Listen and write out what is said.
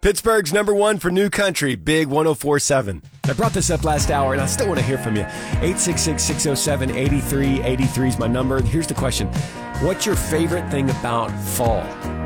Pittsburgh's number one for new country, Big 104.7. I brought this up last hour, and I still want to hear from you. 866-607-8383 is my number. Here's the question. What's your favorite thing about fall?